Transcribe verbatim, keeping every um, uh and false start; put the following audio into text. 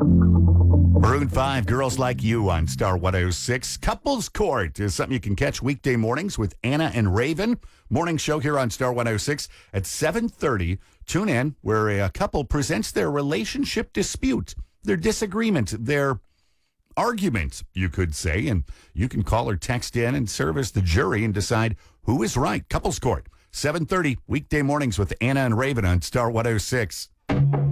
Maroon five, Girls Like You on Star one oh six. Couples Court is something you can catch weekday mornings with Anna and Raven. Morning show here on Star one oh six at seven thirty. Tune in where a couple presents their relationship dispute, their disagreement, their argument, you could say. And you can call or text in and serve as the jury and decide who is right. Couples Court, seven thirty, weekday mornings with Anna and Raven on Star one oh six.